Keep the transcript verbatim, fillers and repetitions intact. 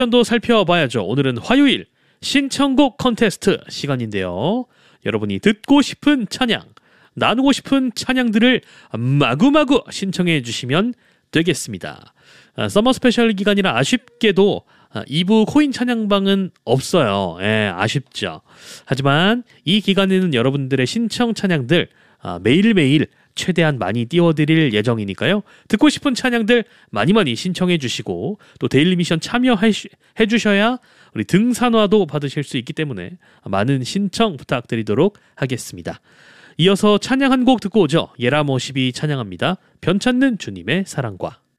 도 살펴봐야죠. 오늘은 화요일 신청곡 컨테스트 시간인데요. 여러분이 듣고 싶은 찬양, 나누고 싶은 찬양들을 마구마구 신청해 주시면 되겠습니다. 서머 스페셜 기간이라 아쉽게도 이 부 코인 찬양방은 없어요. 예, 아쉽죠. 하지만 이 기간에는 여러분들의 신청 찬양들 매일매일 최대한 많이 띄워드릴 예정이니까요. 듣고 싶은 찬양들 많이 많이 신청해 주시고 또 데일리 미션 참여해 주셔야 우리 등산화도 받으실 수 있기 때문에 많은 신청 부탁드리도록 하겠습니다. 이어서 찬양 한 곡 듣고 오죠. 예라모십이 찬양합니다. 변찮는 주님의 사랑과.